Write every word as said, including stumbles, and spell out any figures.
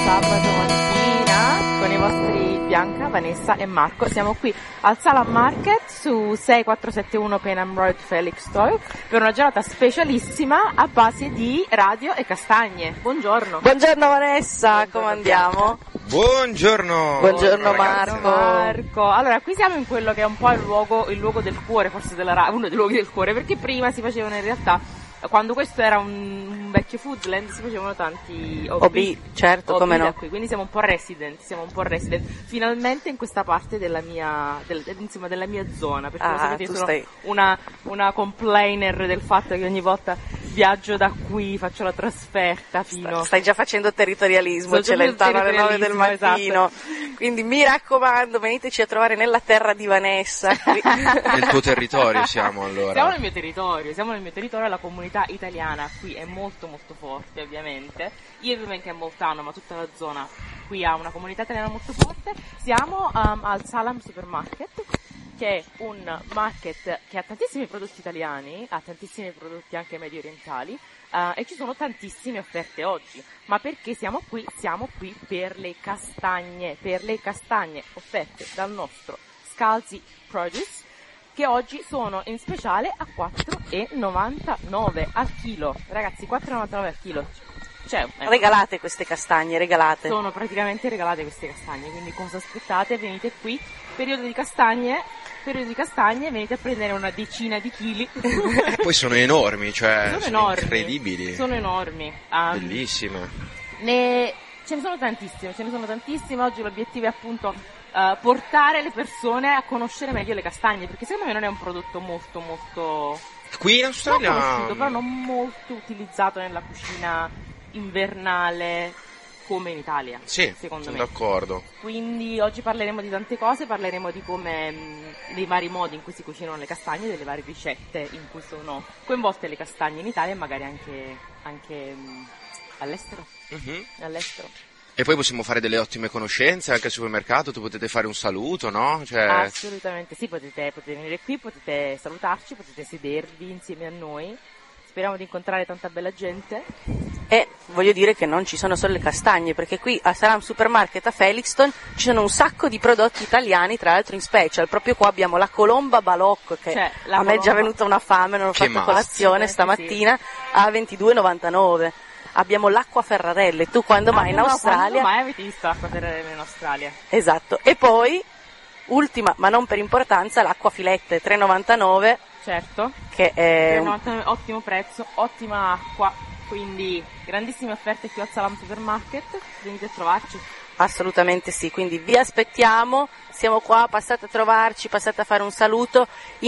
sabato mattina con i vostri Bianca, Vanessa e Marco. Siamo qui al Salam Market su sei quattro sette uno Paynham Road, Felixstowe, per una giornata specialissima a base di radio e castagne. Buongiorno. Buongiorno Vanessa, come andiamo? Buongiorno. Buongiorno Marco. Marco. Allora, qui siamo in quello che è un po' il luogo, il luogo del cuore, forse della radio, uno dei luoghi del cuore, perché prima si facevano in realtà, quando questo era un, un vecchio foodland, si facevano tanti O B, O B, certo, O B come da no. qui, quindi siamo un po' resident, siamo un po' resident, finalmente in questa parte della mia, del, insomma, della mia zona, perché Ah, lo sapete, io tu sono stai- una, una complainer del fatto che ogni volta viaggio da qui, faccio la trasferta fino... Stai già facendo territorialismo, Sto c'è facendo l'entrata alle nove del territorialismo, mattino, esatto. Quindi mi raccomando, veniteci a trovare nella terra di Vanessa. qui. Nel tuo territorio siamo allora. Siamo nel mio territorio, siamo nel mio territorio, la comunità italiana qui è molto molto forte ovviamente, io vivo in Campbelltown ma tutta la zona qui ha una comunità italiana molto forte. Siamo um, al Salam Supermarket, che è un market che ha tantissimi prodotti italiani, ha tantissimi prodotti anche medio orientali, uh, e ci sono tantissime offerte oggi. Ma perché siamo qui? Siamo qui per le castagne, per le castagne offerte dal nostro Scalzi Produce, che oggi sono in speciale a quattro e novantanove al chilo. Ragazzi, quattro e novantanove al chilo. Cioè, ecco, Regalate queste castagne, regalate. sono praticamente regalate queste castagne, quindi cosa aspettate? Venite qui, periodo di castagne, periodo di castagne, venite a prendere una decina di chili. Poi sono enormi, cioè sono, sono enormi, incredibili. sono enormi. Um, Bellissime. ne, ce ne sono tantissime, ce ne sono tantissime. Oggi l'obiettivo è appunto uh, portare le persone a conoscere meglio le castagne, perché secondo me non è un prodotto molto molto Qui in non Australia conosciuto, però non molto utilizzato nella cucina invernale come in Italia, Sì, secondo sono me. d'accordo. Quindi oggi parleremo di tante cose, parleremo di come, mh, dei vari modi in cui si cucinano le castagne, delle varie ricette in cui sono coinvolte le castagne in Italia e magari anche, anche mh, all'estero. Mhm. all'estero. E poi possiamo fare delle ottime conoscenze anche al supermercato, tu potete fare un saluto, no? Cioè, Assolutamente sì, potete, potete venire qui, potete salutarci, potete sedervi insieme a noi. Speriamo di incontrare tanta bella gente. E voglio dire che non ci sono solo le castagne, perché qui a Salam Supermarket a Felixstowe ci sono un sacco di prodotti italiani, tra l'altro in special. Proprio qua abbiamo la colomba balocco, che Cioè, la a me è già colomba- venuta una fame, non ho Che fatto must. colazione Sì, stamattina, a ventidue e novantanove. Abbiamo l'acqua Ferrarelle, tu quando mai in Ah, no, Australia... Quando mai avete visto l'acqua Ferrarelle in Australia? Esatto, e poi, ultima ma non per importanza, l'acqua Filette tre e novantanove, Certo. che è un- novantanove, ottimo prezzo, ottima acqua, quindi grandissime offerte qui al Salam Supermarket, venite a trovarci. assolutamente sì, quindi vi aspettiamo, siamo qua, passate a trovarci, passate a fare un saluto.